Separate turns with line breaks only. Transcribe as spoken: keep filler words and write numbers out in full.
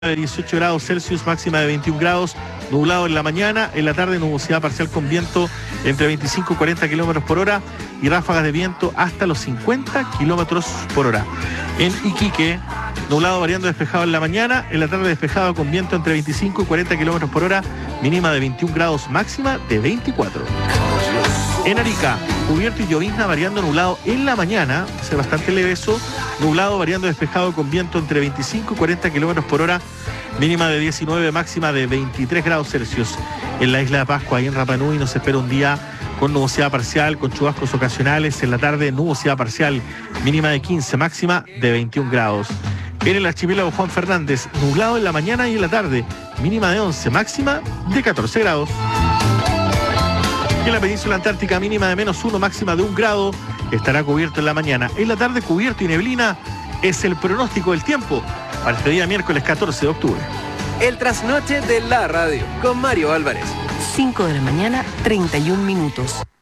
de dieciocho grados Celsius, máxima de veintiún grados, nublado en la mañana, en la tarde nubosidad parcial con viento entre veinticinco y cuarenta kilómetros por hora y ráfagas de viento hasta los cincuenta kilómetros por hora. En Iquique, nublado variando despejado en la mañana, en la tarde despejado con viento entre veinticinco y cuarenta kilómetros por hora, mínima de veintiún grados, máxima de veinticuatro. En Arica, cubierto y llovizna variando nublado en la mañana, va a ser bastante leve eso, nublado variando despejado con viento entre veinticinco y cuarenta kilómetros por hora, mínima de diecinueve, máxima de veintitrés grados Celsius. En la isla de Pascua y en Rapa Nui nos espera un día con nubosidad parcial, con chubascos ocasionales, en la tarde nubosidad parcial, mínima de quince, máxima de veintiún grados. En el archipiélago Juan Fernández, nublado en la mañana y en la tarde, mínima de once, máxima de catorce grados. En la península antártica, mínima de menos uno, máxima de un grado, estará cubierto en la mañana. En la tarde, cubierto y neblina, es el pronóstico del tiempo para este día miércoles catorce de octubre.
El trasnoche de la radio, con Mario Álvarez.
cinco de la mañana, treinta y un minutos.